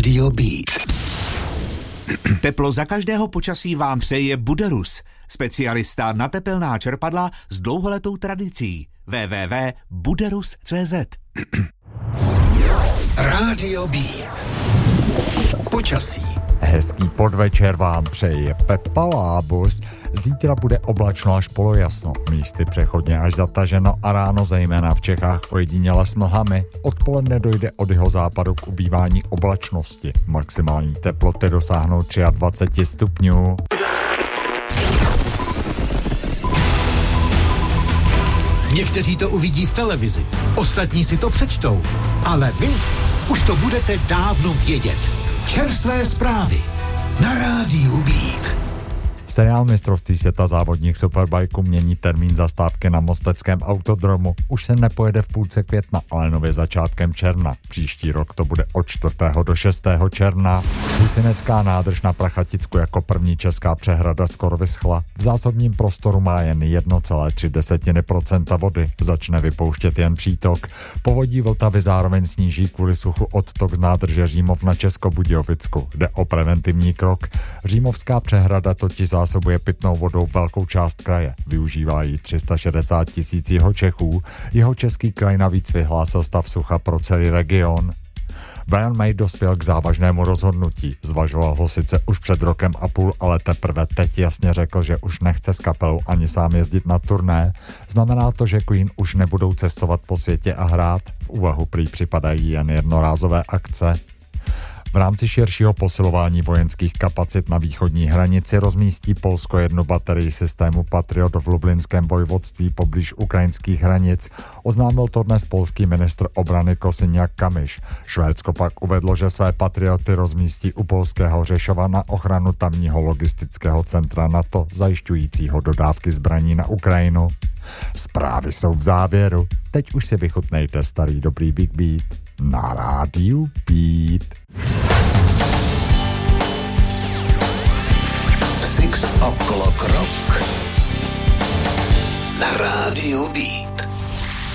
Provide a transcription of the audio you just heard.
Rádio Beat. Teplo za každého počasí vám přeje Buderus, specialista na tepelná čerpadla s dlouholetou tradicí. www.buderus.cz. Rádio Beat. Počasí. Hezký podvečer vám přeje Pepa Lábus. Zítra bude oblačno až polojasno, místy přechodně až zataženo a ráno zejména v Čechách ojediněle s mlhami. Odpoledne dojde od jihozápadu k ubývání oblačnosti. Maximální teploty dosáhnou 23 stupňů. Někteří to uvidí v televizi, ostatní si to přečtou, ale vy už to budete dávno vědět. Čerstvé zprávy na Rádiu Beat. Seriál mistrovství světa závodních superbajků mění termín zastávky na mosteckém autodromu. Už se nepojede v půlce května, ale nově začátkem června. Příští rok to bude od 4. do 6. června. Husinecká nádrž na Prachaticku jako první česká přehrada skoro vyschla. V zásobním prostoru má jen 1,3% vody. Začne vypouštět jen přítok. Povodí Vltavy zároveň sníží kvůli suchu odtok z nádrže Římov na Českobudějovicku. Jde o preventivní krok. Římovská přehrada totiž zásobuje pitnou vodou velkou část kraje. Využívá ji 360 000 Jihočechů. Jihočeský kraj navíc vyhlásil stav sucha pro celý region. Brian May dospěl k závažnému rozhodnutí. Zvažoval ho sice už před rokem a půl, ale teprve teď jasně řekl, že už nechce s kapelou ani sám jezdit na turné. Znamená to, že Queen už nebudou cestovat po světě a hrát. V úvahu prý připadají jen jednorázové akce. V rámci širšího posilování vojenských kapacit na východní hranici rozmístí Polsko jednu baterii systému Patriot v Lublinském vojvodství poblíž ukrajinských hranic. Oznámil to dnes polský ministr obrany Kosiniak Kamyš. Švédsko pak uvedlo, že své Patrioty rozmístí u polského Řešova na ochranu tamního logistického centra NATO, zajišťujícího dodávky zbraní na Ukrajinu. Zprávy jsou v závěru. Teď už si vychutnejte starý dobrý Big Beat na Rádiu Beat. Six O'Clock Rock na Rádiu Beat.